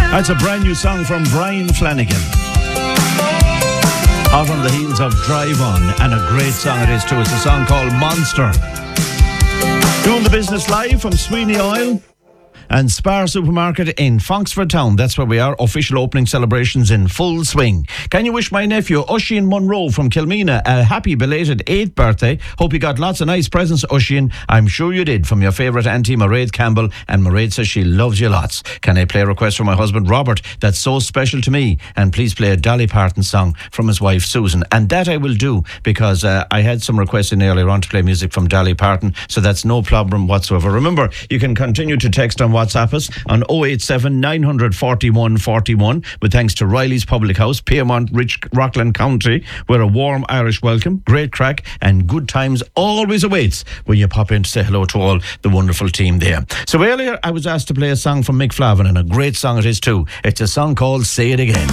That's a brand new song from Brian Flanagan. Hot on the heels of Drive On, and a great song it is too. It's a song called Monster. Doing the business live from Sweeney Oil and Spar Supermarket in Fonksford Town. That's where we are. Official opening celebrations in full swing. Can you wish my nephew, Oisin Munro from Kilmena, a happy belated 8th birthday? Hope you got lots of nice presents, Oisin. I'm sure you did, from your favourite auntie, Mairead Campbell. And Mairead says she loves you lots. Can I play a request from my husband, Robert, that's so special to me? And please play a Dolly Parton song from his wife, Susan. And that I will do, because I had some requests in earlier on to play music from Dolly Parton, so that's no problem whatsoever. Remember, you can continue to text on WhatsApp us on 087 941 41 with thanks to Riley's Public House, Piermont, Rockland County, where a warm Irish welcome, great crack and good times always awaits when you pop in to say hello to all the wonderful team there. So earlier I was asked to play a song from Mick Flavin, and a great song it is too. It's a song called Say It Again.